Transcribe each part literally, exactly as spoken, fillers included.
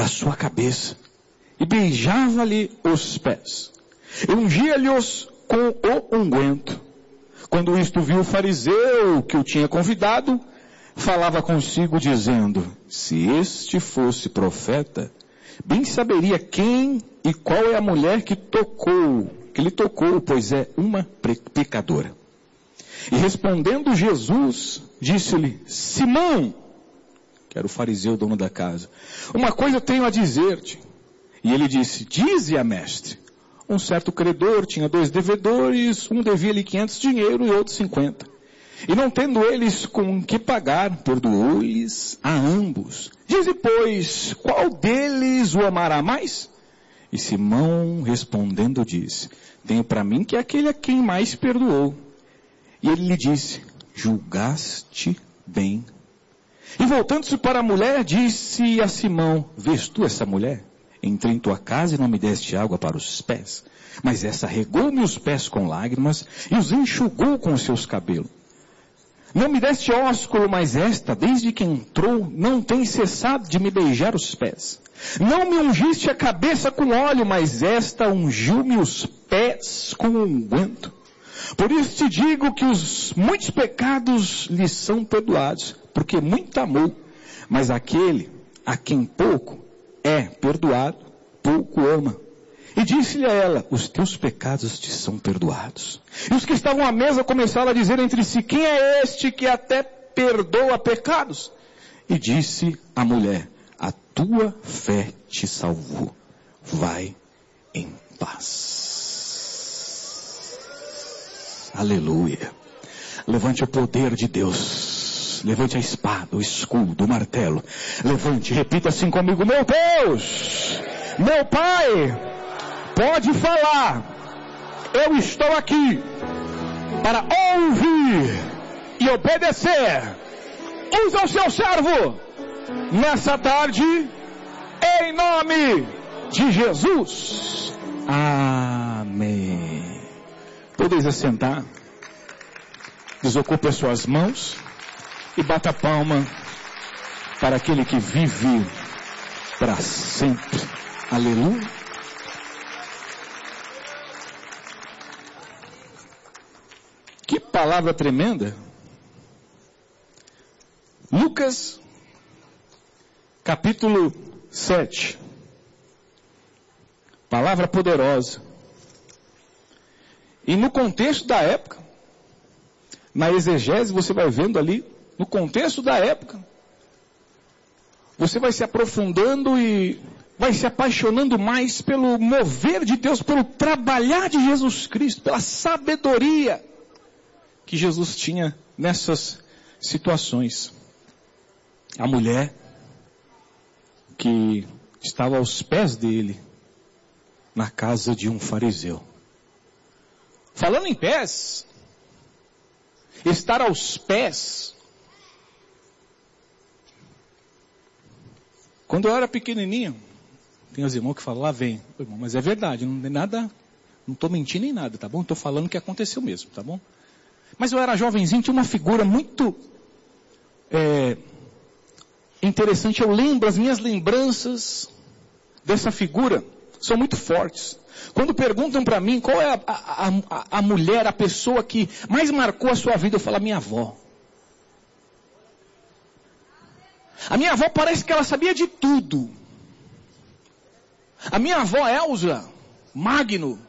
a sua cabeça e beijava-lhe os pés. E ungia-lhe-os com o unguento. Quando isto viu o fariseu que o tinha convidado, falava consigo dizendo: se este fosse profeta, bem saberia quem e qual é a mulher que tocou, que lhe tocou, pois é uma pecadora. E respondendo Jesus, disse-lhe: Simão, que era o fariseu, dono da casa, uma coisa tenho a dizer-te. E ele disse: dize-a, mestre. Um certo credor tinha dois devedores, um devia-lhe quinhentos dinheiro e outro cinquenta. E não tendo eles com que pagar, perdoou-lhes a ambos. Dize, pois, qual deles o amará mais? E Simão, respondendo, disse: tenho para mim que é aquele a quem mais perdoou. E ele lhe disse: julgaste bem. E voltando-se para a mulher, disse a Simão: vês tu essa mulher? Entrei em tua casa e não me deste água para os pés, mas essa regou-me os pés com lágrimas e os enxugou com os seus cabelos. Não me deste ósculo, mas esta, desde que entrou, não tem cessado de me beijar os pés. Não me ungiste a cabeça com óleo, mas esta ungiu-me os pés com unguento. Por isso te digo que os muitos pecados lhe são perdoados, porque muito amou. Mas aquele a quem pouco é perdoado, pouco ama. E disse-lhe a ela: os teus pecados te são perdoados. E os que estavam à mesa começaram a dizer entre si: quem é este que até perdoa pecados? E disse a mulher: a tua fé te salvou. Vai em paz. Aleluia. Levante o poder de Deus. Levante a espada, o escudo, o martelo. Levante, repita assim comigo: meu Deus, meu Pai, pode falar. Eu estou aqui para ouvir e obedecer. Usa o seu servo nessa tarde, em nome de Jesus. Amém. Podeis assentar. Desocupe as suas mãos e bata a palma para aquele que vive para sempre. Aleluia. Que palavra tremenda. Lucas, capítulo sete. Palavra poderosa. E no contexto da época, na exegese, você vai vendo ali, no contexto da época, você vai se aprofundando e vai se apaixonando mais pelo mover de Deus, pelo trabalhar de Jesus Cristo, pela sabedoria que Jesus tinha nessas situações. A mulher que estava aos pés dele, na casa de um fariseu. Falando em pés, estar aos pés. Quando eu era pequenininho, tem os irmãos que falam, lá vem, irmão, mas é verdade, não tem nada, não estou mentindo em nada, tá bom? Estou falando o que aconteceu mesmo, tá bom? Mas eu era jovenzinho, tinha uma figura muito é, interessante. Eu lembro, as minhas lembranças dessa figura são muito fortes. Quando perguntam para mim qual é a, a, a, a mulher, a pessoa que mais marcou a sua vida, eu falo: a minha avó. A minha avó parece que ela sabia de tudo. A minha avó Elza Magno,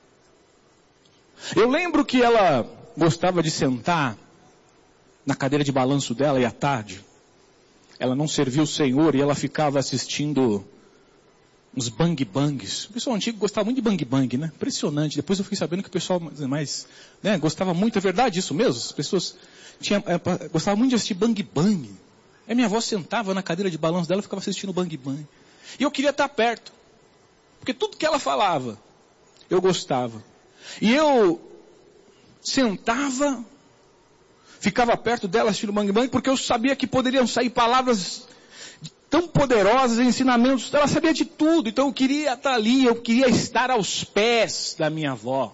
eu lembro que ela gostava de sentar na cadeira de balanço dela, e à tarde ela não servia o Senhor e ela ficava assistindo uns bang bangs. O pessoal antigo gostava muito de bang bang, né? Impressionante. Depois eu fiquei sabendo que o pessoal mais, né, gostava muito. É verdade isso mesmo? As pessoas tinham, é, gostavam muito de assistir bang bang. Aí minha avó sentava na cadeira de balanço dela e ficava assistindo bang bang. E eu queria estar perto, porque tudo que ela falava eu gostava. E eu sentava, ficava perto dela assistindo bang bang, porque eu sabia que poderiam sair palavras tão poderosas, ensinamentos. Ela sabia de tudo, então eu queria estar ali, eu queria estar aos pés da minha avó.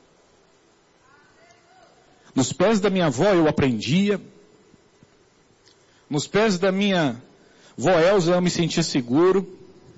Nos pés da minha avó eu aprendia. Nos pés da minha avó Elza eu me sentia seguro.